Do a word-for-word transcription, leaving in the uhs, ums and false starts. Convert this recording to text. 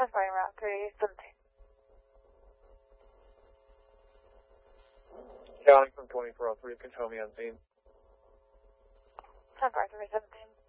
Transporting route three seventeen. Counting from twenty-four oh three, control me on scene. Transport three seventeen.